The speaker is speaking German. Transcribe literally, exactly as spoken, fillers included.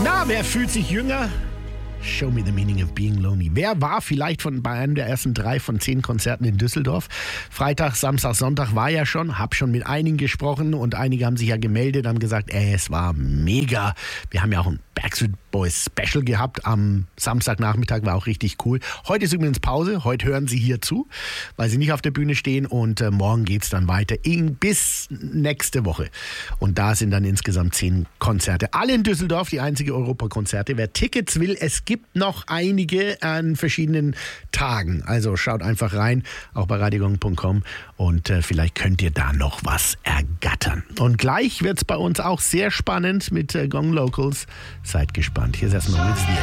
Na, wer fühlt sich jünger? Show me the meaning of being lonely. Wer war vielleicht von bei einem der ersten drei von zehn Konzerten in Düsseldorf? Freitag, Samstag, Sonntag war ja schon. Hab schon mit einigen gesprochen und einige haben sich ja gemeldet, haben gesagt, ey, es war mega. Wir haben ja auch ein Backstreet Boys Special gehabt am Samstagnachmittag, war auch richtig cool. Heute ist übrigens Pause, heute hören Sie hier zu, weil Sie nicht auf der Bühne stehen und äh, morgen geht's dann weiter in, bis nächste Woche. Und da sind dann insgesamt zehn Konzerte. Alle in Düsseldorf, die einzige Europakonzerte. Wer Tickets will, es gibt noch einige an verschiedenen Tagen. Also schaut einfach rein, auch bei radiogong punkt com und äh, vielleicht könnt ihr da noch was ergattern. Und gleich wird's bei uns auch sehr spannend mit äh, Gong Locals. Seid gespannt. Hier ist erstmal Will